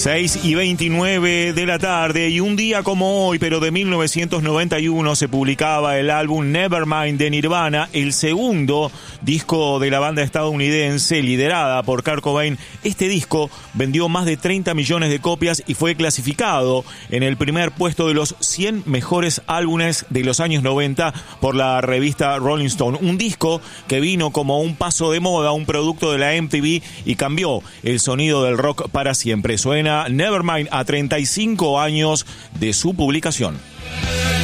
6:29 de la tarde, y un día como hoy, pero de 1991, se publicaba el álbum Nevermind de Nirvana, el segundo disco de la banda estadounidense liderada por Kurt Cobain. Este disco vendió más de 30 millones de copias y fue clasificado en el primer puesto de los 100 mejores álbumes de los años 90 por la revista Rolling Stone. Un disco que vino como un paso de moda, un producto de la MTV, y cambió el sonido del rock para siempre. Suena Nevermind a 35 años de su publicación.